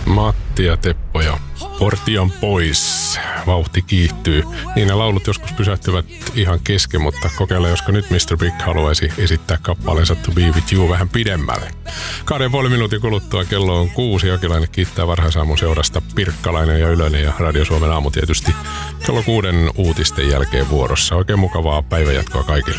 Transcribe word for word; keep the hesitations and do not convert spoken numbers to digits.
Matti ja Teppo ja Portti on pois. Vauhti kiihtyy. Niin ne laulut joskus pysähtyvät ihan kesken, mutta kokeilla, josko nyt mister Big haluaisi esittää kappaleensa To Be With You vähän pidemmälle. Kahden puoli minuutin kuluttua kello on kuusi. Jokilainen kiittää varhaisaamun seurasta. Pirkkalainen ja Ylönen ja Radio Suomen aamu tietysti kello kuuden uutisten jälkeen vuorossa. Oikein mukavaa päivänjatkoa kaikille.